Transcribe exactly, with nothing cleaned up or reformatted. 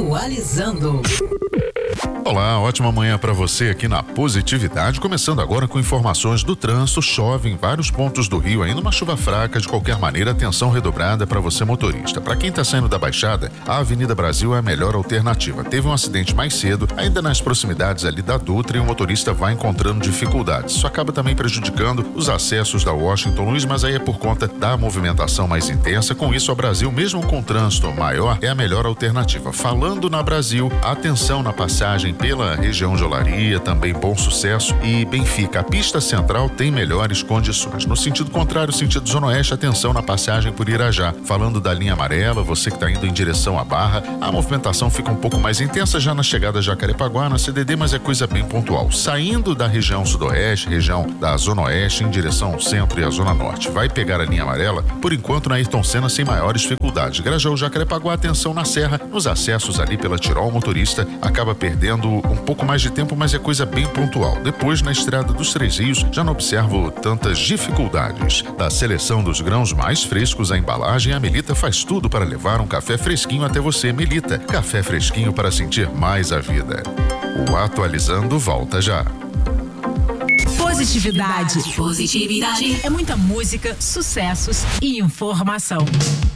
Atualizando. Olá, ótima manhã para você aqui na Positividade, começando agora com informações do trânsito. Chove em vários pontos do Rio, ainda uma chuva fraca. De qualquer maneira, atenção redobrada para você motorista. Para quem está saindo da Baixada, a Avenida Brasil é a melhor alternativa. Teve um acidente mais cedo, ainda nas proximidades ali da Dutra, e o motorista vai encontrando dificuldades. Isso acaba também prejudicando os acessos da Washington Luiz, mas aí é por conta da movimentação mais intensa. Com isso, a Brasil, mesmo com trânsito maior, é a melhor alternativa. Falando na Brasil, atenção na passagem pela região de Olaria, também Bom Sucesso e Benfica. A pista central tem melhores condições. No sentido contrário, sentido Zona Oeste, atenção na passagem por Irajá. Falando da linha amarela, você que está indo em direção à Barra, a movimentação fica um pouco mais intensa já na chegada a Jacarepaguá, na C D D, mas é coisa bem pontual. Saindo da região sudoeste, região da Zona Oeste, em direção ao centro e à Zona Norte, vai pegar a linha amarela, por enquanto na Ayrton Senna sem maiores dificuldades. Grajaú, Jacarepaguá, atenção na Serra, nos acessos ali pela Tirol, o motorista acaba perdendo um pouco mais de tempo, mas é coisa bem pontual. Depois, na estrada dos Três Rios, já não observo tantas dificuldades. Da seleção dos grãos mais frescos à embalagem, a Melita faz tudo para levar um café fresquinho até você. Melita, café fresquinho para sentir mais a vida. O Atualizando volta já. Positividade. Positividade. É muita música, sucessos e informação.